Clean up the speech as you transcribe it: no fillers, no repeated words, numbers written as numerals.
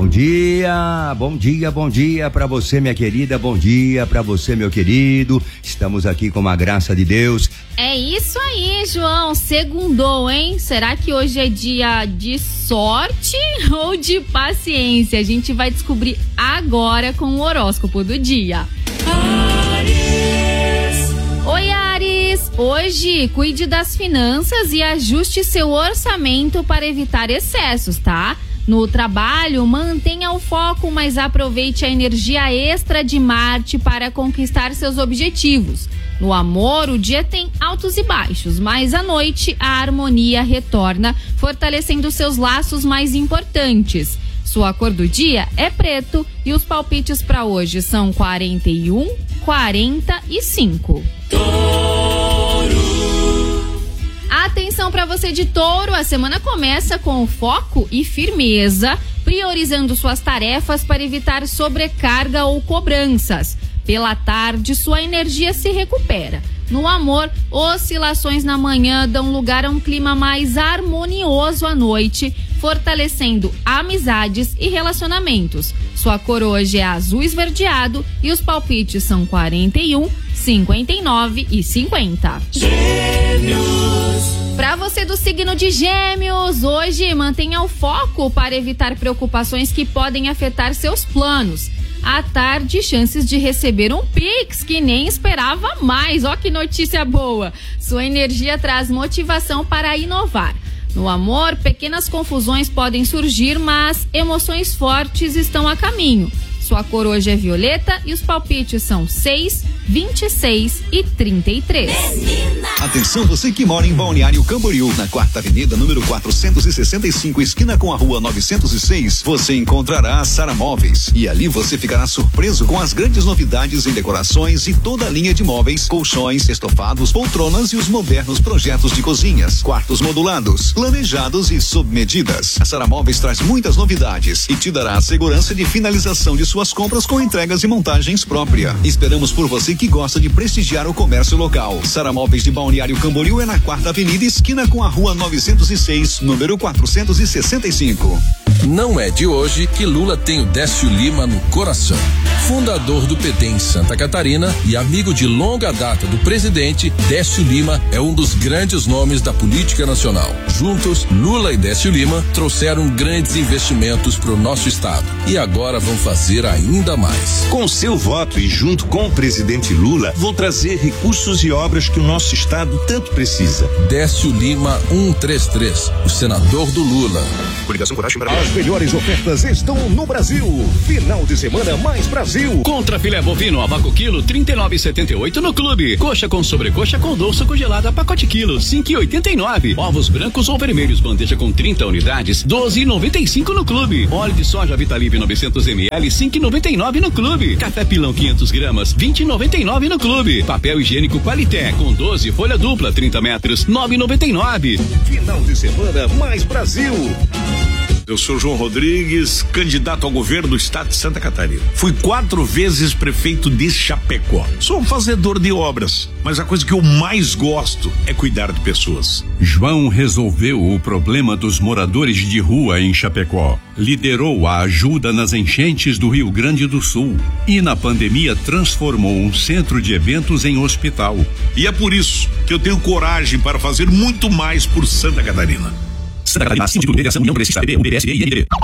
Bom dia, bom dia, bom dia para você, minha querida, bom dia para você, meu querido. Estamos aqui com a graça de Deus. É isso aí, João, segundou, hein? Será que hoje é dia de sorte ou de paciência? A gente vai descobrir agora com o horóscopo do dia. Oi, Áries! Hoje, cuide das finanças e ajuste seu orçamento para evitar excessos, tá? No trabalho, mantenha o foco, mas aproveite a energia extra de Marte para conquistar seus objetivos. No amor, o dia tem altos e baixos, mas à noite a harmonia retorna, fortalecendo seus laços mais importantes. Sua cor do dia é preto e os palpites para hoje são 41, 45. Atenção para você de Touro, a semana começa com foco e firmeza, priorizando suas tarefas para evitar sobrecarga ou cobranças. Pela tarde, sua energia se recupera. No amor, oscilações na manhã dão lugar a um clima mais harmonioso à noite, fortalecendo amizades e relacionamentos. Sua cor hoje é azul esverdeado e os palpites são 41, 59 e 50. Para você do signo de Gêmeos, hoje mantenha o foco para evitar preocupações que podem afetar seus planos. À tarde, chances de receber um Pix que nem esperava mais. Ó, que notícia boa! Sua energia traz motivação para inovar. No amor, pequenas confusões podem surgir, mas emoções fortes estão a caminho. Sua cor hoje é violeta e os palpites são 6, 26 e 33. Atenção, você que mora em Balneário Camboriú, na 4ª Avenida, número 465, esquina com a Rua 906, você encontrará a Sara Móveis. E ali você ficará surpreso com as grandes novidades em decorações e toda a linha de móveis, colchões, estofados, poltronas e os modernos projetos de cozinhas, quartos modulados, planejados e sob medidas. A Sara Móveis traz muitas novidades e te dará a segurança de finalização de suas compras com entregas e montagens própria. Esperamos por você que gosta de prestigiar o comércio local. Sara Móveis de Balneário Camboriú é na 4ª Avenida, esquina com a Rua 906, número 465. Não é de hoje que Lula tem o Décio Lima no coração. Fundador do PT em Santa Catarina e amigo de longa data do presidente, Décio Lima é um dos grandes nomes da política nacional. Juntos, Lula e Décio Lima trouxeram grandes investimentos para o nosso estado e agora vão fazer ainda mais. Com seu voto e junto com o presidente Lula, vou trazer recursos e obras que o nosso estado tanto precisa. Décio Lima 133, o senador do Lula. Coligação Coragem para As melhores ofertas estão no Brasil. Final de semana mais Brasil. Contra filé bovino a vácuo quilo 39,78 no clube. Coxa com sobrecoxa com dorso congelada pacote quilo 5,89. Ovos brancos ou vermelhos bandeja com 30 unidades 12,95 no clube. Óleo de soja Vitalive 900 ml 5,99 no clube. Café pilão 500 gramas 20,99 no clube. Papel higiênico Qualité com 12 folha dupla 30 metros 9,99. Final de semana mais Brasil. Eu sou João Rodrigues, candidato ao governo do estado de Santa Catarina. Fui 4 vezes prefeito de Chapecó. Sou um fazedor de obras, mas a coisa que eu mais gosto é cuidar de pessoas. João resolveu o problema dos moradores de rua em Chapecó. Liderou a ajuda nas enchentes do Rio Grande do Sul e na pandemia transformou um centro de eventos em hospital. E é por isso que eu tenho coragem para fazer muito mais por Santa Catarina. Santa Catarina, Sindicato de Federação União Progressista, PB, UBSE e INDB.